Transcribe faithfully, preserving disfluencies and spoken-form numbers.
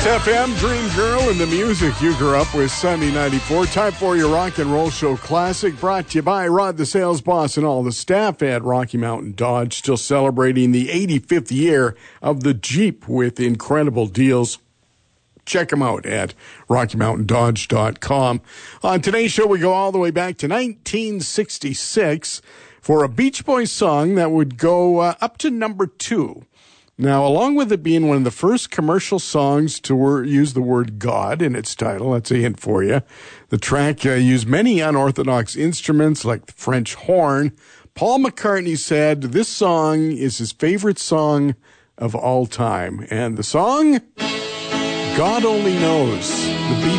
Kiss F M, Dream Girl, and the music you grew up with, Sunday ninety-four. Time for your rock and roll show classic, brought to you by Rod the Sales Boss and all the staff at Rocky Mountain Dodge, still celebrating the eighty-fifth year of the Jeep with incredible deals. Check them out at rocky mountain dodge dot com. On today's show, we go all the way back to nineteen sixty-six for a Beach Boys song that would go uh, up to number two. Now, along with it being one of the first commercial songs to wor- use the word God in its title, that's a hint for you, the track uh, used many unorthodox instruments like the French horn. Paul McCartney said this song is his favorite song of all time. And the song, God Only Knows. The Beach